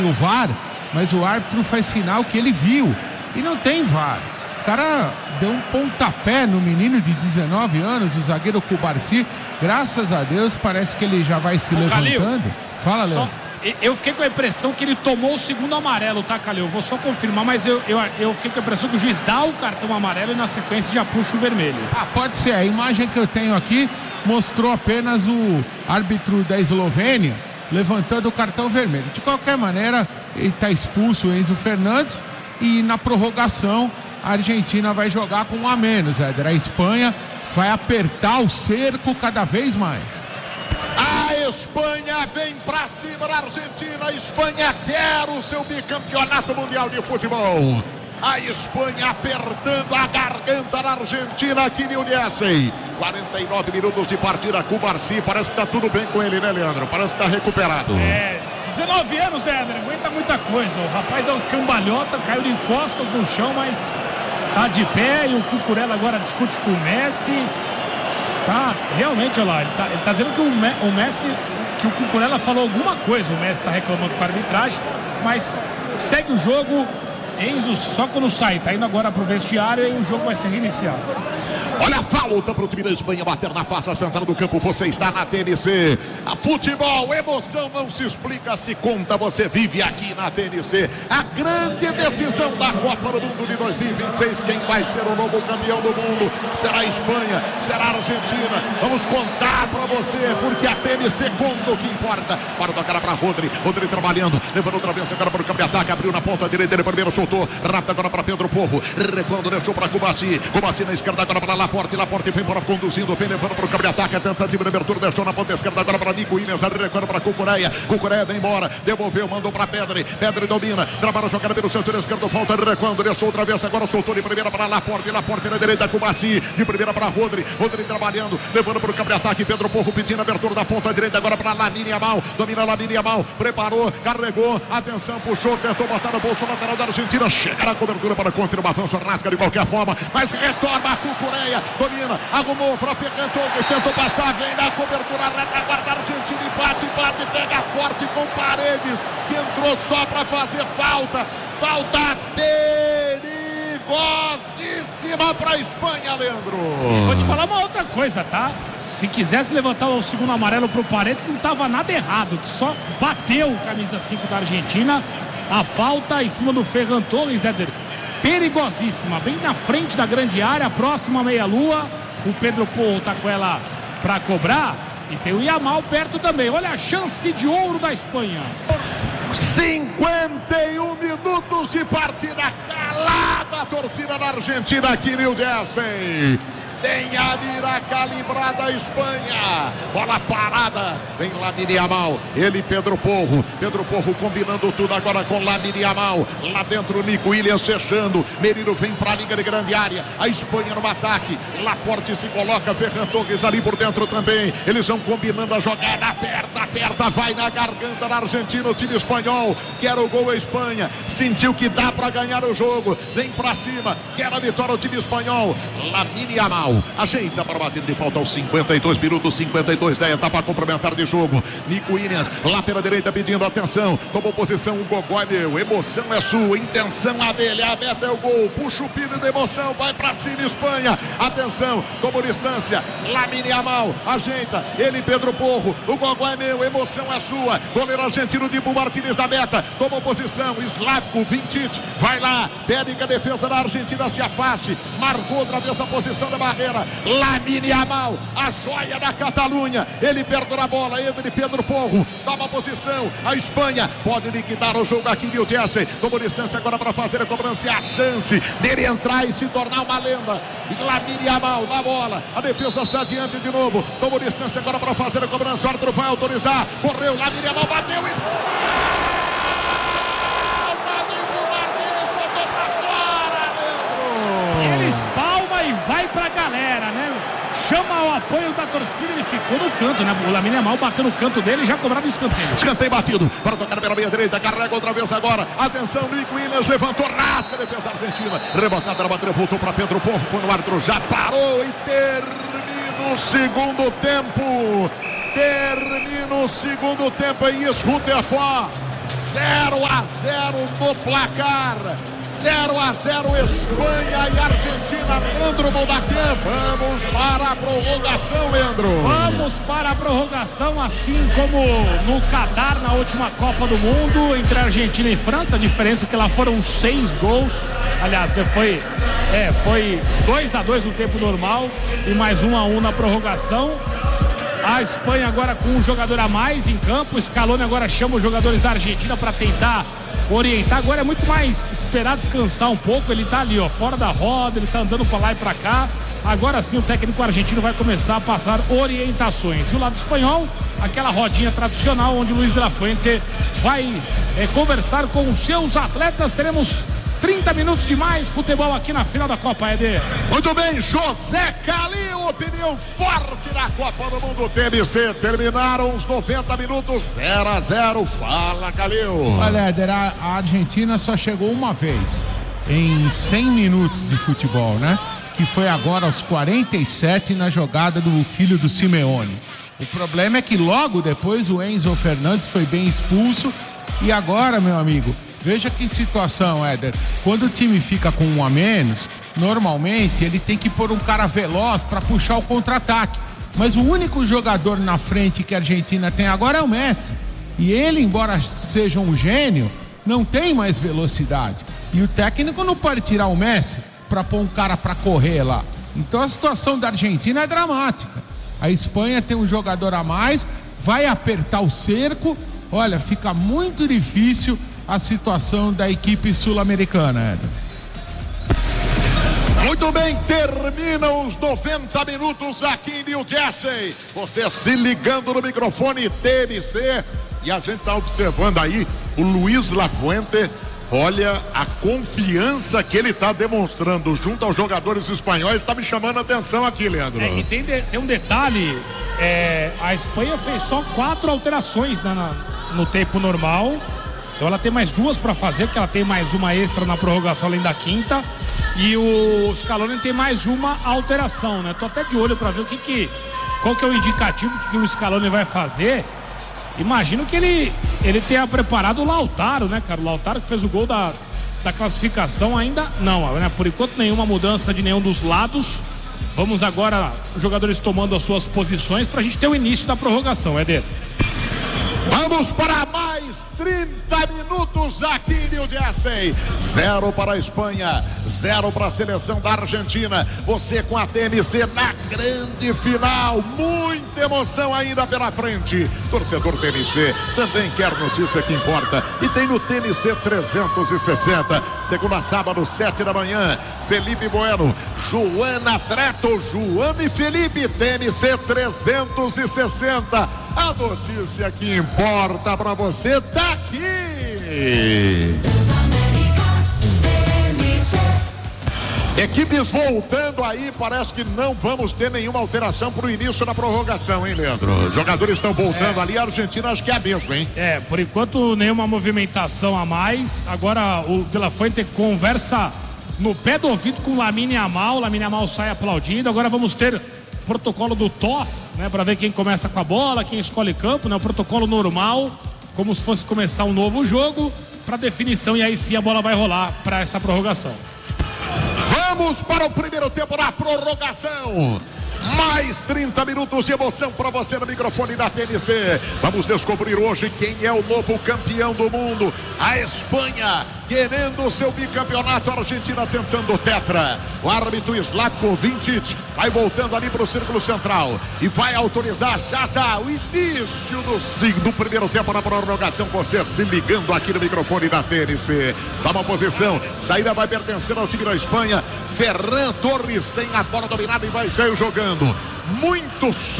o VAR, mas o árbitro faz sinal que ele viu. E não tem VAR. O cara deu um pontapé no menino de 19 anos, o zagueiro Cubarsi. Graças a Deus, parece que ele já vai se levantando. Calil, fala, Léo. Eu fiquei com a impressão que ele tomou o segundo amarelo, tá, Calil? Eu vou só confirmar, mas eu fiquei com a impressão que o juiz dá o cartão amarelo e na sequência já puxa o vermelho. Pode ser. A imagem que eu tenho aqui mostrou apenas o árbitro da Eslovênia levantando o cartão vermelho. De qualquer maneira, ele está expulso, o Enzo Fernandes, e na prorrogação a Argentina vai jogar com um a menos, Éder. A Espanha vai apertar o cerco cada vez mais. A Espanha vem pra cima da Argentina. A Espanha quer o seu bicampeonato mundial de futebol. A Espanha apertando a garganta da Argentina aqui em New Jersey. 49 minutos de partida. Cubarsi, parece que tá tudo bem com ele, né, Leandro? Parece que tá recuperado. 19 anos, né, André? Aguenta muita coisa. O rapaz deu uma cambalhota, caiu de costas no chão, mas tá de pé. E o Cucurella agora discute com o Messi. Tá, realmente, olha lá, ele tá dizendo que o Messi, que o Cucurella falou alguma coisa. O Messi tá reclamando com a arbitragem, mas segue o jogo. Enzo só quando sai, tá indo agora pro vestiário e o jogo vai ser reiniciado. Olha a falta pro time da Espanha bater na faixa central do campo. Você está na TNC. A futebol, emoção não se explica, se conta. Você vive aqui na TNC. A grande decisão da Copa do Mundo de 2026. Quem vai ser o novo campeão do mundo? Será a Espanha? Será a Argentina? Vamos contar pra você, porque a TNC conta o que importa. Para tocar pra Rodri. Rodri trabalhando, levando outra vez agora para o campo de ataque. Abriu na ponta direita, ele primeiro soltou. Rápido agora para Pedro Porro. Recuando, deixou para Cubarsi. Cubarsi na esquerda agora para Laporte vem para conduzindo, vem levando para o campo de ataque. A tentativa de abertura, deixou na ponta esquerda agora para Nico Williams. Recuando para Cucurella. Cucurella vem embora, devolveu, mandou para Pedri. Pedri domina, trabalha a jogada pelo setor esquerdo. Falta recuando, deixou outra vez agora, soltou de primeira para Laporte. Laporte na direita, Cubarsi. De primeira para Rodri. Rodri trabalhando, levando para o campo de ataque. Pedro Porro pedindo abertura da ponta direita agora para Lamine Yamal. Domina Lamine Yamal, preparou, carregou, atenção, puxou, tentou botar no bolso lateral da Argentina. Chega na cobertura para contra o avanço, rasga de qualquer forma, mas retorna a Cucurella. Domina, arrumou para Ferran Torres, tentou passar, vem na cobertura, retaguarda a Argentina, empate, pega forte com Paredes, que entrou só para fazer falta perigosíssima para a Espanha, Leandro. Vou te falar uma outra coisa, tá? Se quisesse levantar o segundo amarelo pro Paredes, não tava nada errado, que só bateu o camisa 5 da Argentina. A falta em cima do Ferran Torres, Éder, perigosíssima, bem na frente da grande área, próxima à meia-lua. O Pedro Porro tá com ela para cobrar e tem o Yamal perto também. Olha a chance de ouro da Espanha. 51 minutos de partida, calada a torcida da Argentina aqui em New Jersey. Tem a mira calibrada a Espanha. Bola parada. Vem Lamine Yamal. Ele, Pedro Porro. Pedro Porro combinando tudo agora com Lamine Yamal. Lá dentro, Nico Williams fechando. Merino vem para a liga de grande área. A Espanha no ataque. Laporte se coloca. Ferran Torres ali por dentro também. Eles vão combinando a jogada. Aperta. Vai na garganta da Argentina. O time espanhol quer o gol a Espanha. Sentiu que dá para ganhar o jogo. Vem para cima. Quer a vitória o time espanhol. Lamine Yamal. Ajeita para bater de falta aos 52 minutos, 52 da etapa complementar de jogo. Nico Williams lá pela direita pedindo atenção. Tomou posição o Gogó, meu. Emoção é sua, intenção a dele. A meta é o gol. Puxa o pino de emoção. Vai para cima, Espanha. Atenção, tomou distância. Lamine Yamal ajeita. Ele, Pedro Porro. O Gogó é meu. Emoção é sua. Goleiro argentino de Martínez da meta. Tomou posição. Slavko Vintic vai lá. Pede que a defesa da Argentina se afaste. Marcou outra vez a posição da barra. Lamine Yamal, a joia da Catalunha. Ele perde a bola, entra de Pedro Porro, toma posição. A Espanha pode liquidar o jogo aqui em New Jersey. Tomou distância agora para fazer a cobrança. A chance dele entrar e se tornar uma lenda. Lamine Yamal na bola. A defesa está adiante de novo. Tomou distância agora para fazer a cobrança. O árbitro vai autorizar. Correu, Lamine Yamal bateu e... Ele espalma e vai pra galera, né? Chama o apoio da torcida, ele ficou no canto, né? O Lamine Yamal bateu no canto dele e já cobrava o escanteio. Escanteio batido, para tocar pela meia direita, carrega outra vez agora. Atenção, Nico Williams levantou, rasga a defesa argentina. Rebotada na bateria, voltou para Pedro Porro, quando o árbitro já parou e termina o segundo tempo. Termina o segundo tempo em Esfutefó. 0-0 no placar. 0-0 Espanha e Argentina. Leandro Moldacian, vamos para a prorrogação, Leandro. Vamos para a prorrogação, assim como no Catar, na última Copa do Mundo, entre Argentina e França. A diferença é que lá foram 6 gols. Aliás, foi 2-2 no tempo normal e mais 1-1 na prorrogação. A Espanha agora com um jogador a mais em campo. O Scaloni agora chama os jogadores da Argentina para tentar orientar. Agora é muito mais esperar descansar um pouco. Ele tá ali, ó, fora da roda, ele tá andando para lá e para cá. Agora sim o técnico argentino vai começar a passar orientações. E o lado espanhol, aquela rodinha tradicional onde o Luiz de la Fuente vai conversar com os seus atletas. Teremos 30 minutos de mais futebol aqui na final da Copa, Éder. Muito bem, José Calil, opinião forte na Copa do Mundo TNC. Terminaram os 90 minutos, 0-0. Fala, Calil. Olha, Éder, a Argentina só chegou uma vez em 100 minutos de futebol, né? Que foi agora aos 47 na jogada do filho do Simeone. O problema é que logo depois o Enzo Fernandes foi bem expulso. E agora, meu amigo, veja que situação, Éder. Quando o time fica com um a menos, normalmente ele tem que pôr um cara veloz para puxar o contra-ataque. Mas o único jogador na frente que a Argentina tem agora é o Messi. E ele, embora seja um gênio, não tem mais velocidade. E o técnico não pode tirar o Messi para pôr um cara para correr lá. Então a situação da Argentina é dramática. A Espanha tem um jogador a mais, vai apertar o cerco. Olha, fica muito difícil a situação da equipe sul-americana, Éder. Muito bem, terminam os 90 minutos aqui em New Jersey. Você se ligando no microfone TNC. E a gente está observando aí o Luiz Lafuente. Olha a confiança que ele está demonstrando junto aos jogadores espanhóis. Está me chamando a atenção aqui, Leandro. E tem um detalhe, a Espanha fez só 4 alterações no tempo normal. Então ela tem mais 2 para fazer, porque ela tem mais uma extra na prorrogação além da quinta. E o Scaloni tem mais uma alteração, né? Tô até de olho para ver qual que é o indicativo de que o Scaloni vai fazer. Imagino que ele tenha preparado o Lautaro, né, cara? O Lautaro que fez o gol da classificação ainda não, né? Por enquanto nenhuma mudança de nenhum dos lados. Vamos agora, os jogadores tomando as suas posições pra gente ter o início da prorrogação, Éder. Vamos para mais 30 minutos aqui em New Jersey. 0 para a Espanha, 0 para a seleção da Argentina. Você com a TNC na grande final. Muita emoção ainda pela frente. Torcedor TNC também quer notícia que importa. E tem no TNC 360. Segunda a sábado, 7 da manhã. Felipe Bueno, Joana Treto, Joana e Felipe. TNC 360. A notícia que importa pra você tá aqui. Equipes voltando aí, parece que não vamos ter nenhuma alteração pro início da prorrogação, hein, Leandro? Os jogadores estão voltando ali, a Argentina acho que é a mesma, hein? Por enquanto nenhuma movimentação a mais. Agora o De La Fuente conversa no pé do ouvido com o Lamine Yamal sai aplaudindo. Agora vamos ter protocolo do toss, né, para ver quem começa com a bola, quem escolhe campo, né, o protocolo normal, como se fosse começar um novo jogo, para definição, e aí sim a bola vai rolar para essa prorrogação. Vamos para o primeiro tempo da prorrogação. Mais 30 minutos de emoção para você no microfone da TNC. Vamos descobrir hoje quem é o novo campeão do mundo. A Espanha querendo o seu bicampeonato, a Argentina tentando o tetra. O árbitro Zlatko Vincic vai voltando ali para o círculo central e vai autorizar já o início do primeiro tempo na prorrogação. Você se ligando aqui no microfone da TNC. Toma posição, saída vai pertencer ao time da Espanha. Ferran Torres tem a bola dominada e vai sair jogando. Muito só.